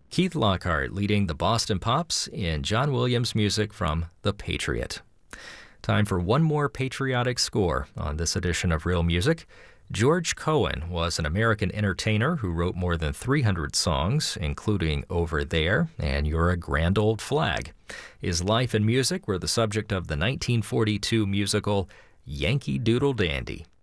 Keith Lockhart leading the Boston Pops in John Williams music from The Patriot. Time for one more patriotic score on this edition of Real Music. George Cohan was an American entertainer who wrote more than 300 songs, including Over There and You're a Grand Old Flag. His life and music were the subject of the 1942 musical Yankee Doodle Dandy.